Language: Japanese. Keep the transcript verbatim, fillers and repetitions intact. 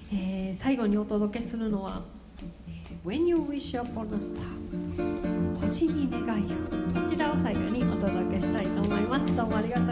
えー、最後にお届けするのは When You Wish Upon a Star 星に願いを、こちらを最後にお届けしたいと思います。どうもありがとう